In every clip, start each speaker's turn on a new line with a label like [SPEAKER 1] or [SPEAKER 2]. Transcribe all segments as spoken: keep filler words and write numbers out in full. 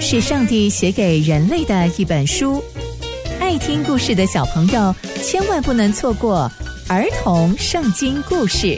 [SPEAKER 1] 是上帝写给人类的一本书，爱听故事的小朋友千万不能错过儿童圣经故事。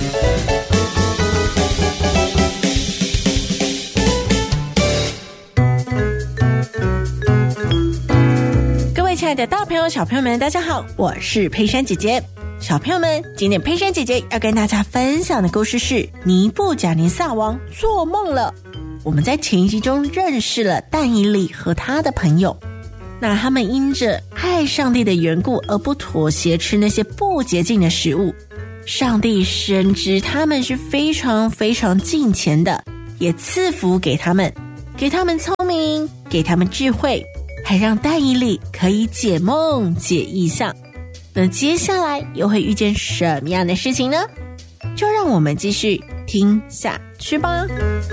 [SPEAKER 2] 各位亲爱的大朋友小朋友们，大家好，我是佩珊姐姐。小朋友们，今天佩珊姐姐要跟大家分享的故事是尼布甲尼撒王做梦了。我们在前一集中认识了但以理和他的朋友，那他们因着爱上帝的缘故而不妥协吃那些不洁净的食物。上帝深知他们是非常非常敬虔的，也赐福给他们，给他们聪明，给他们智慧，还让但以理可以解梦解异象。那接下来又会遇见什么样的事情呢？就让我们继续听下去吧。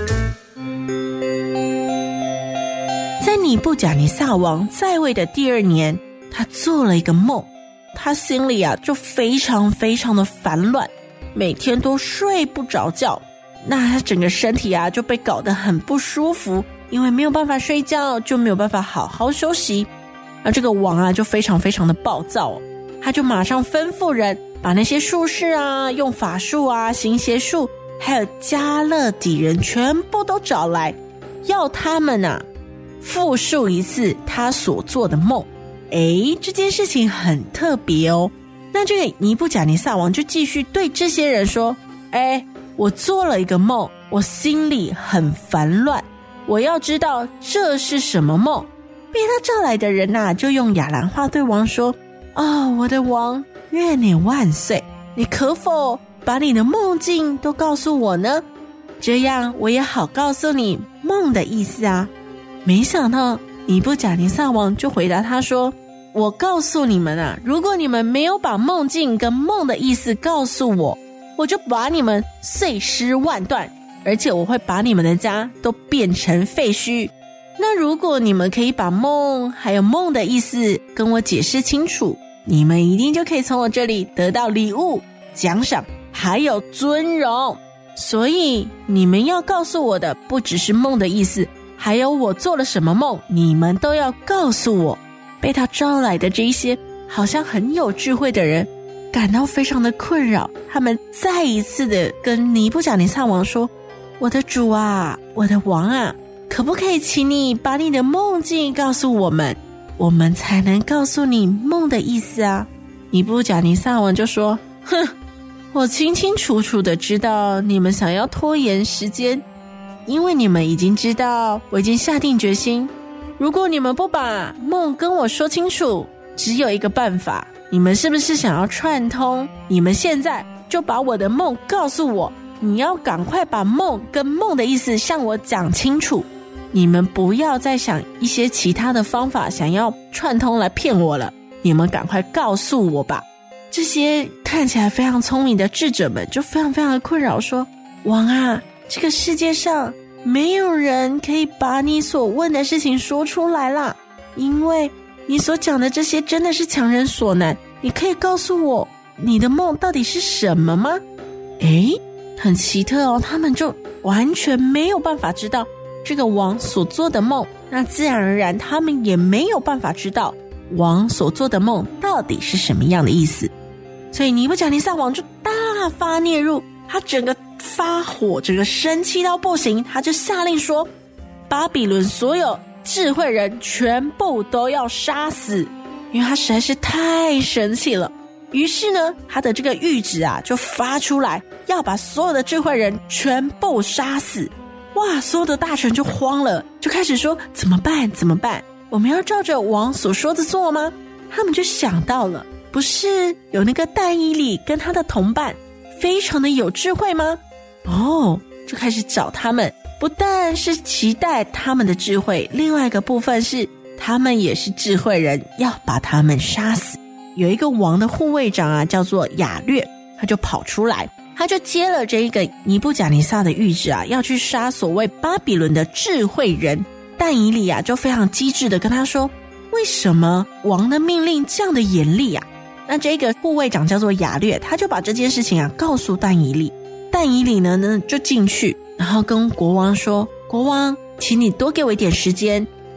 [SPEAKER 2] 在尼布甲尼撒王在位的第二年，他做了一个梦，他心里啊就非常非常的烦乱，每天都睡不着觉，那他整个身体啊就被搞得很不舒服，因为没有办法睡觉，就没有办法好好休息。而这个王啊就非常非常的暴躁哦，他就马上吩咐人把那些术士啊、用法术啊、行邪术还有加勒底人全部都找来，要他们啊复述一次他所做的梦。诶，这件事情很特别哦。那这个尼布甲尼撒王就继续对这些人说，诶，我做了一个梦，我心里很烦乱，我要知道这是什么梦。被他召来的人啊就用亚兰话对王说，哦，我的王，愿你万岁，你可否把你的梦境都告诉我呢？这样我也好告诉你梦的意思啊。没想到尼布甲尼撒王就回答他说，我告诉你们啊，如果你们没有把梦境跟梦的意思告诉我，我就把你们碎尸万段，而且我会把你们的家都变成废墟。那如果你们可以把梦还有梦的意思跟我解释清楚，你们一定就可以从我这里得到礼物、奖赏还有尊荣。所以你们要告诉我的不只是梦的意思，还有我做了什么梦，你们都要告诉我。被他招来的这一些好像很有智慧的人感到非常的困扰，他们再一次的跟尼布甲尼撒王说，我的主啊，我的王啊，可不可以请你把你的梦境告诉我们，我们才能告诉你梦的意思啊。尼布甲尼撒王就说，哼，我清清楚楚的知道你们想要拖延时间，因为你们已经知道我已经下定决心，如果你们不把梦跟我说清楚，只有一个办法，你们是不是想要串通？你们现在就把我的梦告诉我，你要赶快把梦跟梦的意思向我讲清楚，你们不要再想一些其他的方法想要串通来骗我了，你们赶快告诉我吧。这些看起来非常聪明的智者们就非常非常的困扰，说，王啊，这个世界上没有人可以把你所问的事情说出来啦，因为你所讲的这些真的是强人所难，你可以告诉我你的梦到底是什么吗？诶，很奇特哦，他们就完全没有办法知道这个王所做的梦，那自然而然他们也没有办法知道王所做的梦到底是什么样的意思。所以尼布甲尼撒王就大发烈怒，他整个发火，整个生气到不行，他就下令说，巴比伦所有智慧人全部都要杀死，因为他实在是太生气了。于是呢，他的这个谕旨啊就发出来，要把所有的智慧人全部杀死。哇，所有的大臣就慌了，就开始说，怎么办怎么办，我们要照着王所说的做吗？他们就想到了，不是有那个但以理跟他的同伴非常的有智慧吗？哦，就开始找他们，不但是期待他们的智慧，另外一个部分是他们也是智慧人，要把他们杀死。有一个王的护卫长啊，叫做亚略，他就跑出来，他就接了这一个尼布甲尼撒的谕旨啊，要去杀所谓巴比伦的智慧人。但以理啊就非常机智的跟他说，为什么王的命令这样的严厉啊？那这个护卫长叫做亚略，他就把这件事情啊告诉但以理。但以理呢呢就进去，然后跟国王说，国王，请你多给我一点时间，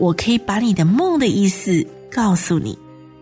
[SPEAKER 2] 我可以把你的梦的意思告诉你。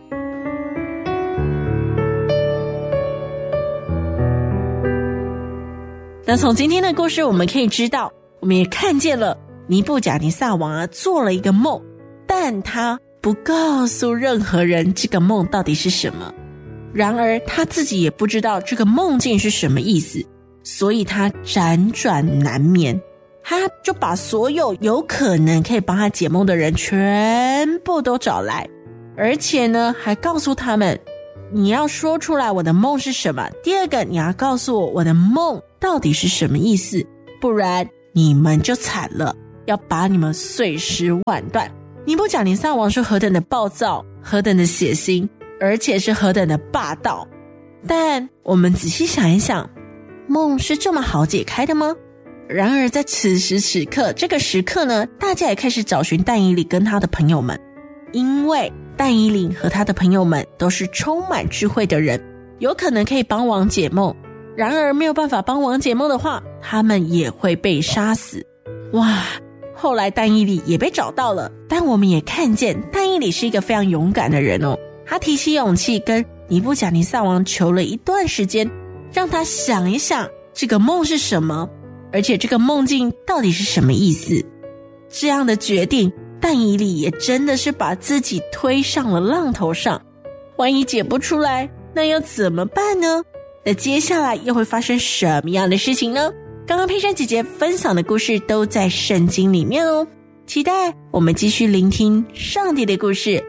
[SPEAKER 2] 那从今天的故事我们可以知道，我们也看见了尼布甲尼撒王啊做了一个梦，但他不告诉任何人这个梦到底是什么。然而他自己也不知道这个梦境是什么意思，所以他辗转难眠。他就把所有有可能可以帮他解梦的人全部都找来，而且呢还告诉他们，你要说出来我的梦是什么，第二个你要告诉我我的梦到底是什么意思，不然你们就惨了，要把你们碎尸万段。尼布甲尼撒王是何等的暴躁，何等的血腥，而且是何等的霸道。但我们仔细想一想，梦是这么好解开的吗？然而在此时此刻，这个时刻呢，大家也开始找寻但以理跟他的朋友们，因为但以理和他的朋友们都是充满智慧的人，有可能可以帮王解梦。然而没有办法帮王解梦的话，他们也会被杀死。哇，后来但以理也被找到了，但我们也看见但以理是一个非常勇敢的人哦。他提起勇气跟尼布甲尼撒王求了一段时间，让他想一想这个梦是什么，而且这个梦境到底是什么意思。这样的决定，但以理也真的是把自己推上了浪头上。万一解不出来，那要怎么办呢？那接下来又会发生什么样的事情呢？刚刚佩珊姐姐分享的故事都在圣经里面哦，期待我们继续聆听上帝的故事，